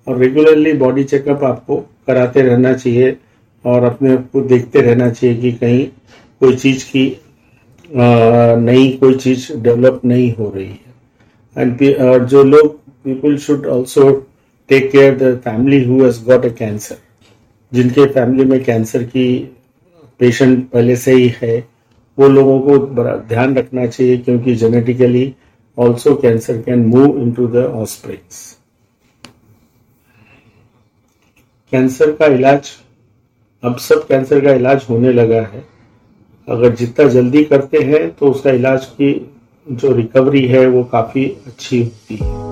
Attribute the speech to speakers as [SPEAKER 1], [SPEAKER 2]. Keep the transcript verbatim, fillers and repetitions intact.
[SPEAKER 1] और regularly body checkup आपको कराते रहना चाहिए और अपने आप को देखते रहना चाहिए कि कहीं कोई चीज़ की नई कोई चीज़ डेवलप नहीं हो रही है। एंड जो लोग people should also take care the family who has got a cancer, जिनके फैमिली में कैंसर की पेशेंट पहले से ही है, वो लोगों को बड़ा ध्यान रखना चाहिए क्योंकि genetically also cancer can move into the offsprings. Cancer का इलाज, अब सब कैंसर का इलाज होने लगा है। अगर जितना जल्दी करते हैं तो उसका इलाज की जो रिकवरी है वो काफ़ी अच्छी होती है।